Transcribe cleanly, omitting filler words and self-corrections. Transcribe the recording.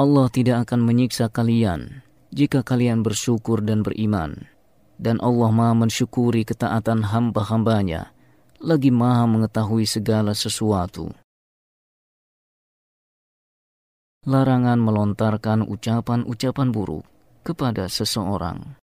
Allah tidak akan menyiksa kalian jika kalian bersyukur dan beriman. Dan Allah Maha mensyukuri ketaatan hamba-hambanya, lagi Maha mengetahui segala sesuatu. Larangan melontarkan ucapan-ucapan buruk kepada seseorang.